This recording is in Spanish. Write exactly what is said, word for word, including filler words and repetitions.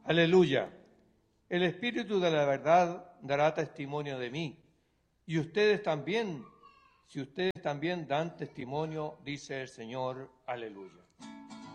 Aleluya. El Espíritu de la verdad dará testimonio de mí. Y ustedes también, si ustedes también dan testimonio, dice el Señor. Aleluya.